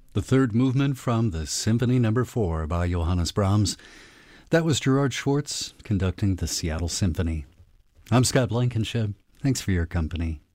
The third movement from the Symphony No. 4 by Johannes Brahms. That was Gerard Schwartz conducting the Seattle Symphony. I'm Scott Blankenship. Thanks for your company.